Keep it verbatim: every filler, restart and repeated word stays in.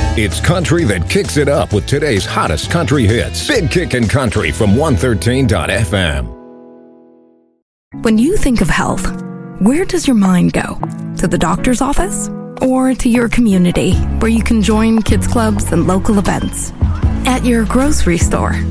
It's country that kicks it up with today's hottest country hits. Big Kickin' Country from one thirteen dot f m. When you think of health, where does your mind go? To the doctor's office? Or to your community, where you can join kids clubs and local events? At your grocery store?